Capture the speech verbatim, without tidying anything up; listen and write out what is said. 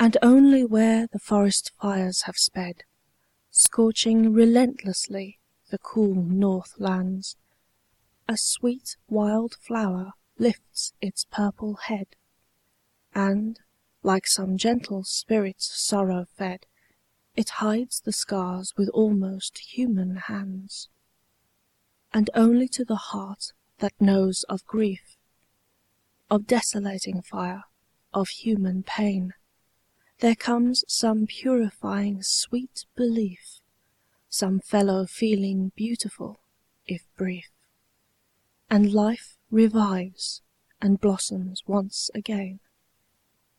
And only where the forest fires have sped, Scorching relentlessly the cool north lands, A sweet wild flower lifts its purple head, And, like some gentle spirit's sorrow fed, It hides the scars with almost human hands. And only to the heart that knows of grief, Of desolating fire, of human pain, There comes some purifying sweet belief, Some fellow feeling beautiful, if brief, And life revives and blossoms once again.